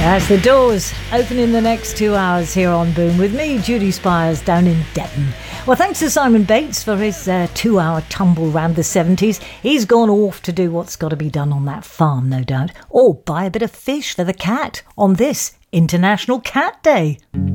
That's the Doors, opening the next 2 hours here on Boom with me, Judy Spires, down in Devon. Well, thanks to Simon Bates for his 2-hour tumble round the 70s. He's gone off to do what's got to be done on that farm, no doubt, or buy a bit of fish for the cat on this International Cat Day.